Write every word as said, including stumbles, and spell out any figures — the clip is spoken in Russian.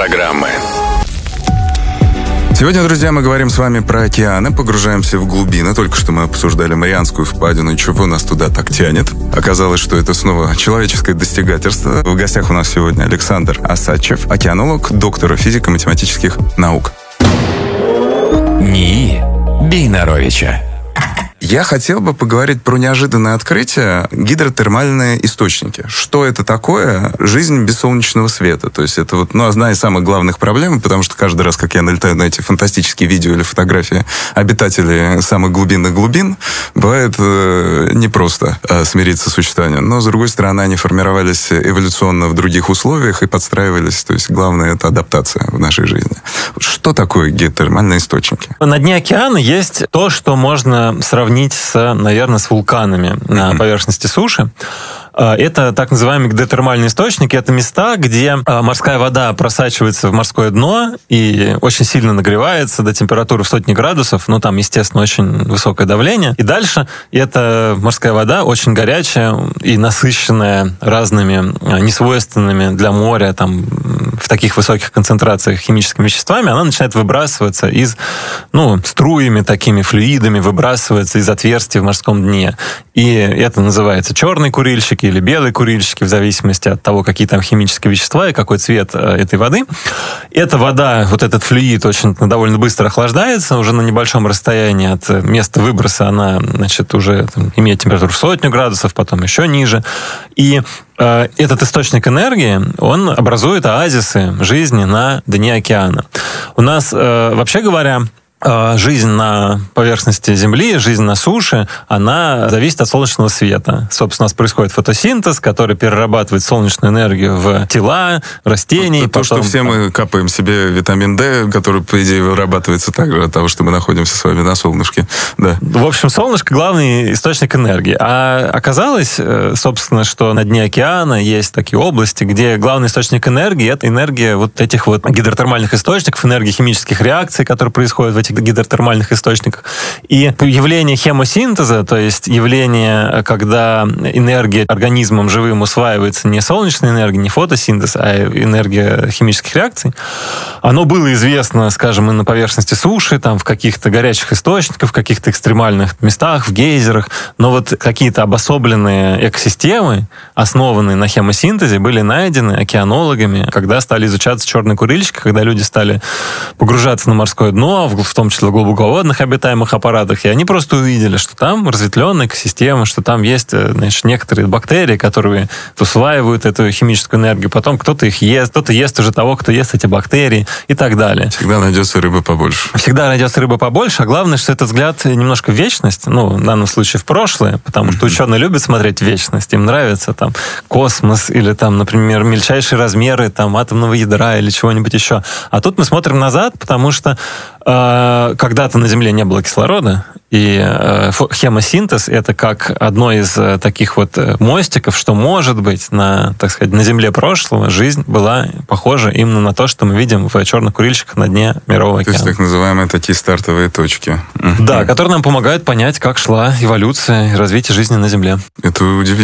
программы. Сегодня, друзья, мы говорим с вами про океаны, погружаемся в глубины. Только что мы обсуждали Марианскую впадину, и чего нас туда так тянет. Оказалось, что это снова человеческое достигательство. В гостях у нас сегодня Александр Осадчев, океанолог, доктор физико-математических наук. НИИ Бейнаровича. Я хотел бы поговорить про неожиданное открытие — гидротермальные источники. Что это такое? Жизнь без солнечного света. То есть это вот, ну, одна из самых главных проблем, потому что каждый раз, как я налетаю на эти фантастические видео или фотографии обитателей самых глубинных глубин, бывает э, непросто э, смириться с существованием. Но, с другой стороны, они формировались эволюционно в других условиях и подстраивались. То есть главное — это адаптация в нашей жизни. Что такое гидротермальные источники? На дне океана есть то, что можно сравнить с, наверное, с вулканами на поверхности суши. Это так называемые гидротермальные источники. Это места, где морская вода просачивается в морское дно и очень сильно нагревается до температуры в сотни градусов. Ну, там, естественно, очень высокое давление. И дальше эта морская вода очень горячая и насыщенная разными несвойственными для моря, там, в таких высоких концентрациях химическими веществами, она начинает выбрасываться из, ну, струями, такими флюидами, выбрасывается из отверстий в морском дне. И это называется черный курильщик или белые курильщики, в зависимости от того, какие там химические вещества и какой цвет этой воды. Эта вода, вот этот флюид, очень довольно быстро охлаждается, уже на небольшом расстоянии от места выброса она, значит, уже там, имеет температуру в сотню градусов, потом еще ниже. И э, этот источник энергии, он образует оазисы жизни на дне океана. У нас, э, вообще говоря, жизнь на поверхности Земли, жизнь на суше, она зависит от солнечного света. Собственно, у нас происходит фотосинтез, который перерабатывает солнечную энергию в тела, растений. То, потом... что все мы капаем себе витамин D, который, по идее, вырабатывается также от того, что мы находимся с вами на солнышке. Да. В общем, солнышко — главный источник энергии. А оказалось, собственно, что на дне океана есть такие области, где главный источник энергии — это энергия вот этих вот гидротермальных источников, энергия химических реакций, которые происходят в этих гидротермальных источниках. И явление хемосинтеза, то есть явление, когда энергия организмом живым усваивается не солнечная энергия, не фотосинтез, а энергия химических реакций, оно было известно, скажем, и на поверхности суши, там, в каких-то горячих источниках, в каких-то экстремальных местах, в гейзерах, но вот какие-то обособленные экосистемы, основанные на хемосинтезе, были найдены океанологами, когда стали изучаться черные курильщики, когда люди стали погружаться на морское дно, в том числе в глубоководных обитаемых аппаратах, и они просто увидели, что там разветвленная экосистема, что там есть, значит, некоторые бактерии, которые усваивают эту химическую энергию, потом кто-то их ест, кто-то ест уже того, кто ест эти бактерии и так далее. Всегда найдется рыба побольше. Всегда найдется рыба побольше, а главное, что этот взгляд немножко в вечность, ну, в данном случае в прошлое, потому что ученые любят смотреть в вечность, им нравится там космос или там, например, мельчайшие размеры там атомного ядра или чего-нибудь еще. А тут мы смотрим назад, потому что э, когда-то на Земле не было кислорода, и э, хемосинтез — это как одно из э, таких вот мостиков, что, может быть, на, так сказать, на Земле прошлого жизнь была похожа именно на то, что мы видим в черных курильщиках на дне Мирового океана. То есть так называемые такие стартовые точки. Да, которые нам помогают понять, как шла эволюция и развитие жизни на Земле. Это удивительно.